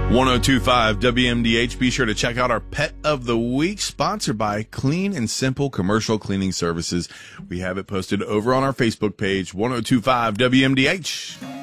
1025 WMDH. Be sure to check out our Pet of the Week, sponsored by Clean and Simple Commercial Cleaning Services. We have it posted over on our Facebook page, 1025 WMDH.